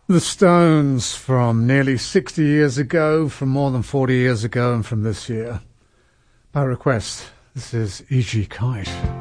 The Stones from nearly 60 years ago, from more than 40 years ago, and from this year. By request, this is E.G. Kite.